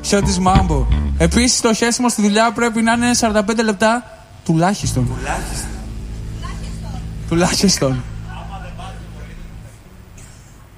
Χιώτης Μάμπο. Επίσης το χέσιμο στη δουλειά πρέπει να είναι 45 λεπτά τουλάχιστον. Τουλάχιστον.